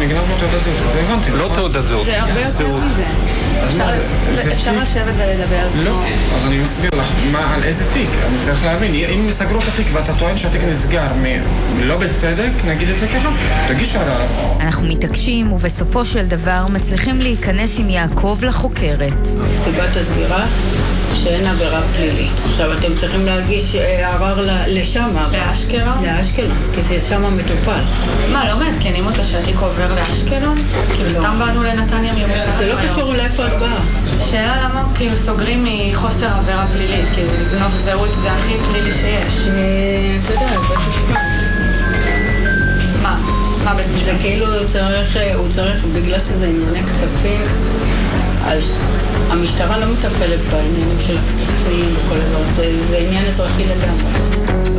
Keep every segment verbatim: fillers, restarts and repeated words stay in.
נגנב לו תעודת זהות, זה הבנתי. לא תעודת זהות. זה הרבה יותר מזה. אפשר לשבת ולדבר. לא, אז אני מסביר לך, על איזה תיק? אני צריך להבין, אם סגרו את התיק ואתה טוען שהתיק נסגר לא בצדק, נגיד את זה ככה, תגיש ערר. אנחנו מתעקשים ובסופו של דבר מצליחים להיכנס עם יעקב לחוקרת. סיבת הסגירה שאין עבירה פלילית. עכשיו אתם צריכים להגיש ערר לשם. לאשקלון? לאשקלון, כי זה שם מטופל. מה, לא מעדכנים אותה שהתיק עובר לאשקלון? כאילו סתם באנו לנתניה מירושלים. זה לא קשור לאיפה את באה. שאלה למה כאילו סוגרים מחוסר עבירה פלילית, כאילו לגנוב זהות זה הכי פלילי שיש. אתה יודע, בית משפט. מה? מה בית משפט? זה כאילו הוא צריך, הוא צריך, בגלל שזה ענייני כספים, אז המשטרה לא מטפלת בעניינים של הכספים וכל הדברים, זה, זה עניין אזרחי לגמרי.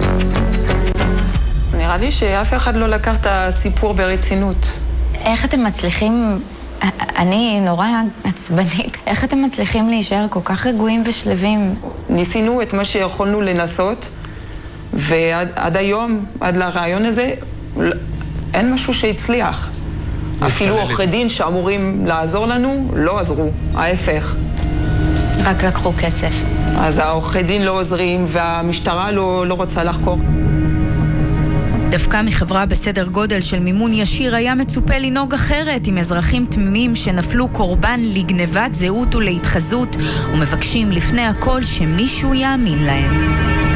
נראה לי שאף אחד לא לקח את הסיפור ברצינות. איך אתם מצליחים, אני נורא עצבנית, איך אתם מצליחים להישאר כל כך רגועים ושלבים? ניסינו את מה שיכולנו לנסות, ועד עד היום, עד לרעיון הזה, אין משהו שהצליח. אפילו עורכי דין שאמורים לעזור לנו, לא עזרו, ההפך. רק לקחו כסף. אז העורכי דין לא עוזרים, והמשטרה לא, לא רוצה לחקור. דווקא מחברה בסדר גודל של מימון ישיר היה מצופה לנהוג אחרת עם אזרחים תמימים שנפלו קורבן לגנבת זהות ולהתחזות ומבקשים לפני הכל שמישהו יאמין להם.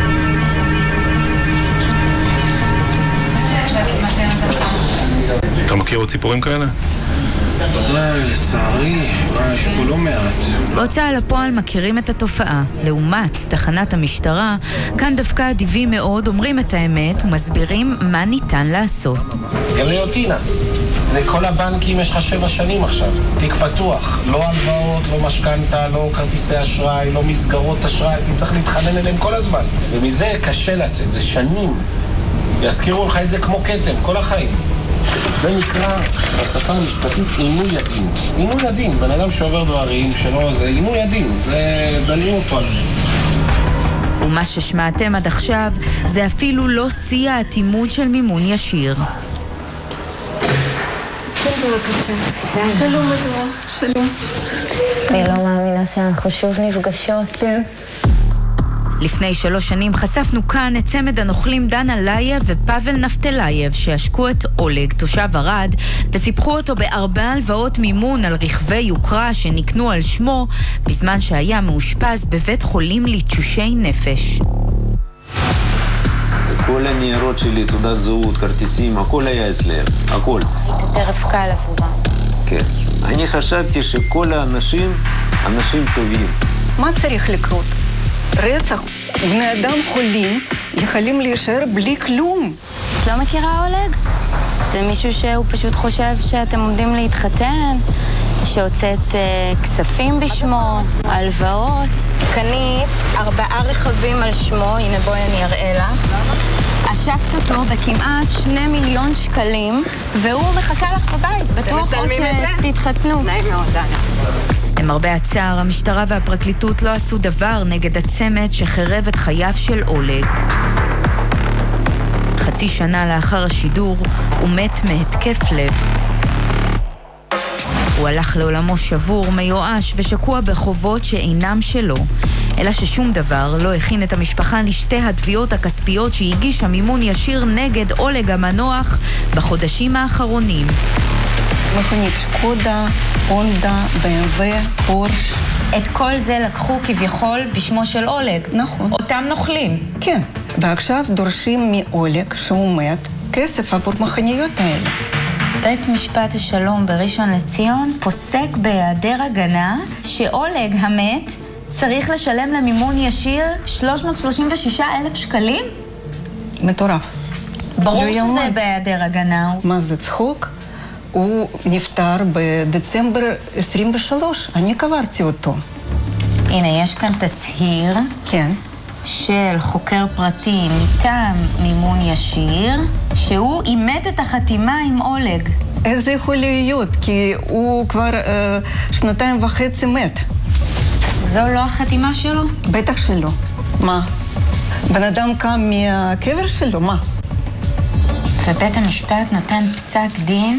אתה מכיר עוד סיפורים כאלה? לצערי, יש פה לא מעט. בהוצאה לפועל מכירים את התופעה. לעומת תחנת המשטרה, כאן דווקא אדיבים מאוד אומרים את האמת ומסבירים מה ניתן לעשות. גליוטינה, זה כל הבנקים יש לך שבע שנים עכשיו. תיק פתוח, לא הלוואות, לא משכנתה, לא כרטיסי אשראי, לא מסגרות אשראי, אתה צריך להתחנן אליהם כל הזמן. ומזה קשה לצאת, זה שנים. יזכירו לך את זה כמו כתם, כל החיים. זה נקרא, בשפה המשפטית, עינוי הדין. עינוי הדין, בן אדם שעובר דברים שלא, זה עינוי הדין, זה דנים אותו על זה. ומה ששמעתם עד עכשיו, זה אפילו לא שיא האטימות של מימון ישיר. שלום מדורה, שלום. אני לא מאמינה שאנחנו שוב נפגשות. כן. לפני שלוש שנים חשפנו כאן את צמד הנוכלים דנה לייב ופבל נפתלייב שהשקו את אולג, תושב ערד, וסיפחו אותו בארבע הלוואות מימון על רכבי יוקרה שנקנו על שמו בזמן שהיה מאושפז בבית חולים לתשושי נפש. כל הניירות שלי, תעודת זהות, כרטיסים, הכל היה אצלם, הכל. היית טרף קל עבורה. כן. אני חשבתי שכל האנשים, אנשים טובים. מה צריך לקרות? רצח, בני אדם חולים יכולים להישאר בלי כלום. את לא מכירה אולג? זה מישהו שהוא פשוט חושב שאתם עומדים להתחתן, שהוצאת uh, כספים בשמו, הלוואות. קנית ארבעה רכבים על שמו, הנה בואי אני אראה לך. השקת אותו בכמעט שני מיליון שקלים, והוא מחכה לך בבית, בטוח עוד שתתחתנו. נעים מאוד, דנה. למרבה הצער, המשטרה והפרקליטות לא עשו דבר נגד הצמד שחרב את חייו של אולג. חצי שנה לאחר השידור, הוא מת מהתקף לב. הוא הלך לעולמו שבור, מיואש ושקוע בחובות שאינם שלו, אלא ששום דבר לא הכין את המשפחה לשתי התביעות הכספיות שהגישה מימון ישיר נגד אולג המנוח בחודשים האחרונים. מכונית שקודה, הונדה, בי אם דאבליו, פורש. את כל זה לקחו כביכול בשמו של אולג. נכון. אותם נוכלים. כן, ועכשיו דורשים מאולג שהוא מת כסף עבור מכוניות האלה. בית משפט השלום בראשון לציון פוסק בהיעדר הגנה שאולג המת צריך לשלם למימון ישיר שלוש מאות שלושים ושישה אלף שקלים? מטורף. ברור לא שזה יאמן. בהיעדר הגנה. מה זה צחוק? הוא נפטר בדצמבר עשרים ושלוש, אני קברתי אותו. הנה, יש כאן תצהיר. כן. של חוקר פרטי מטעם מימון ישיר, שהוא אימת את החתימה עם אולג. איך זה יכול להיות? כי הוא כבר אה, שנתיים וחצי מת. זו לא החתימה שלו? בטח שלא. מה? בן אדם קם מהקבר שלו? מה? ובית המשפט נותן פסק דין